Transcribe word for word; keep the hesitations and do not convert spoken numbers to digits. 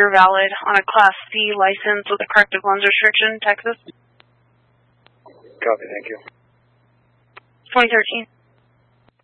either valid on a Class C license with a corrective lens restriction, Texas. Copy, thank you. twenty thirteen.